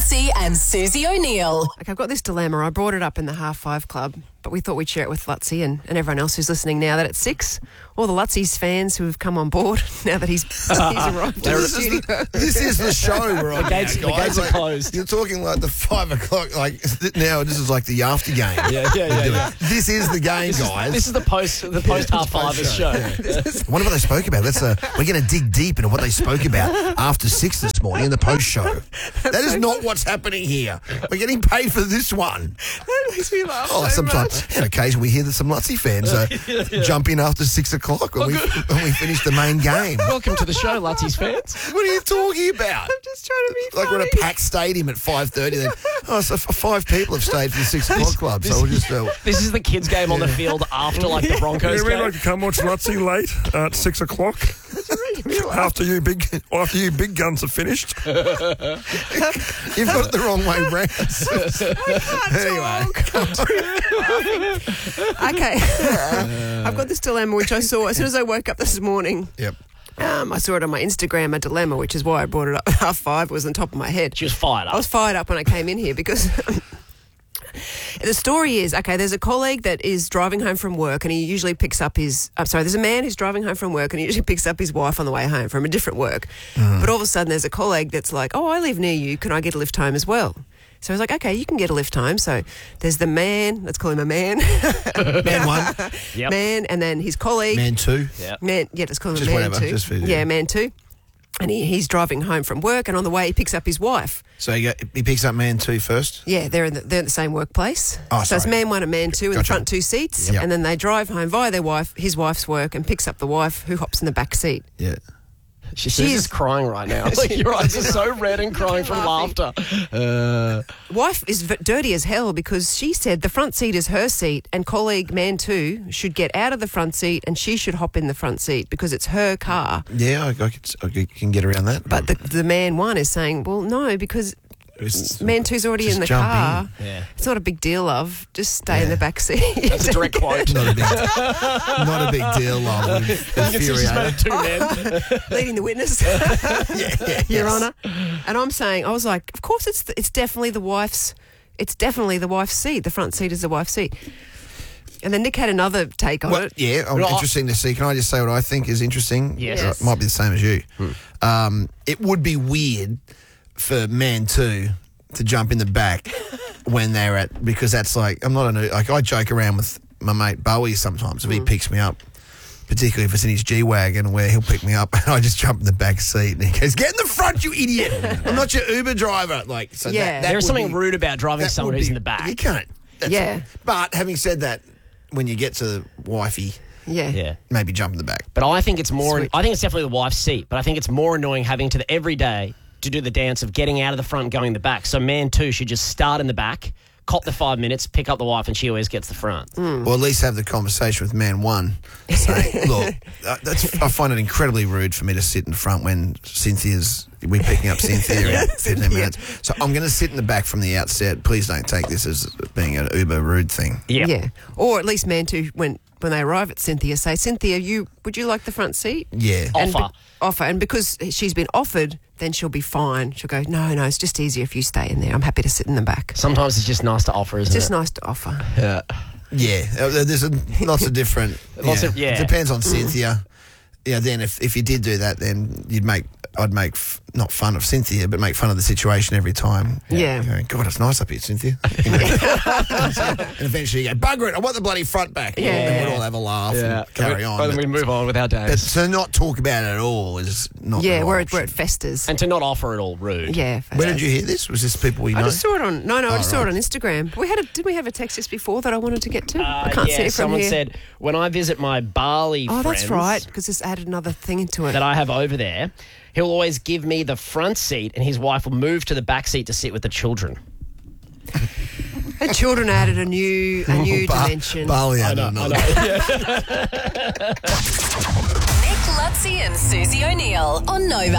Lutzi and Susie O'Neill. Okay, I've got this dilemma. I brought it up in the Half Five Club, but we thought we'd share it with Lutzi and everyone else who's listening now that it's 6. All the Lutzi's fans who have come on board now that he's arrived in the studio. This is the show we're on. The gates are closed. You're talking like the 5 o'clock, like now this is like the after game. Yeah. This is the game, guys. This is the post half five show. I wonder what they spoke about. We're going to dig deep into what they spoke about after 6 this morning in the post show. That is not what's happening here. We're getting paid for this one. That makes me laugh Sometimes, much. on occasion, we hear that some Lutzi fans jump in after 6 o'clock when we finish the main game. Welcome to the show, Lutzi's fans. What are you talking about? I'm just trying to be Like funny. we're at a packed stadium at 5:30. Then, so 5 people have stayed for the 6 o'clock club. So we'll just. This is the kids' game on the field after like the Broncos We'd game. like to come watch Lutzi late at 6 o'clock. After you big guns are finished. You've got it the wrong way round. Okay. I've got this dilemma which I saw as soon as I woke up this morning. Yep. I saw it on my Instagram, a dilemma, which is why I brought it up at 5:30. It was on top of my head. She was fired up. I was fired up when I came in here because the story is, okay, there's a colleague that is driving home from work and he usually picks up there's a man who's driving home from work and he usually picks up his wife on the way home from a different work. But all of a sudden there's a colleague that's like, oh, I live near you, can I get a lift home as well? So I was like, okay, you can get a lift home. So there's the man, let's call him a man. Man 1, Yep. Man, and then his colleague. man 2. Yeah. Man, yeah, let's call him Just a man whatever, 2. just for- yeah, man 2. And he's driving home from work, and on the way he picks up his wife. So he picks up man 2 first. Yeah, they're in the same workplace. Oh, so it's sorry. man 1 and man 2 in the Gotcha. front 2 seats, Yep. and then they drive home via his wife's work, and picks up the wife, who hops in the back seat. Yeah. She's just crying right now. Like, your eyes are so red and crying from laughter. Wife is dirty as hell because she said the front seat is her seat, and colleague man 2 should get out of the front seat, and she should hop in the front seat because it's her car. Yeah, I can get around that. But the man 1 is saying, well, no, because man 2's already just in the jump car. in. Yeah. It's not a big deal, love. Just stay in the back seat. That's a direct quote. Not a big deal, love. She's made 2 men. Leading the witness, Your Honour. And I'm saying, I was like, of course it's definitely the wife's. It's definitely the wife's seat. The front seat is the wife's seat. And then Nick had another take on it. Yeah, interesting to see. Can I just say what I think is interesting? Yes. It might be the same as you. It would be weird for man 2 to jump in the back when they're because that's like, I joke around with my mate Bowie sometimes if he picks me up, particularly if it's in his G-Wagon where he'll pick me up and I just jump in the back seat and he goes, get in the front, you idiot. I'm not your Uber driver. Like, so Yeah. There's would something be- rude about driving that someone would who's be- in the back. You can't. Yeah. But having said that, when you get to the wifey, Yeah. maybe jump in the back. But I think it's more. Switch. I think it's definitely the wife's seat. But I think it's more annoying having to every day to do the dance of getting out of the front and going in the back. So man 2 should just start in the back, cop the 5 minutes, pick up the wife, and she always gets the front. Or at least have the conversation with man 1 saying, look, I find it incredibly rude for me to sit in front when we're picking up Cynthia in 15 minutes. So I'm going to sit in the back from the outset. Please don't take this as being an uber rude thing. Yep. Yeah. Or at least man 2, when they arrive at Cynthia, say, Cynthia, would you like the front seat? Yeah. And Offer. And because she's been offered, then she'll be fine. She'll go, no, it's just easier if you stay in there. I'm happy to sit in the back. Sometimes it's just nice to offer, isn't Just it? nice to offer. Yeah. Yeah. There's lots of different... Yeah. It depends on Cynthia. Yeah, then if you did do that, then I'd make not fun of Cynthia, but make fun of the situation every time. Yeah. You know, God, it's nice up here, Cynthia. You know? And eventually you go, bugger it, I want the bloody front back. Yeah. And we'll all have a laugh and carry on. But then we move on with our But days. to not talk about it at all is not Yeah, the right where option. it festers. And to not offer it all rude. Yeah. Where did you hear this? Was this people we know? I just saw it on. No, I just saw it right. on Instagram. Did we have a text just before that I wanted to get to? I can't see it from someone here. said, when I visit my Bali Oh, friends that's right, because it's added another thing into it. that I have over there, he'll always give me the front seat and his wife will move to the back seat to sit with the children. And children added a new dimension. Bali, I don't know. Nick Lutzi and Susie O'Neill on Nova.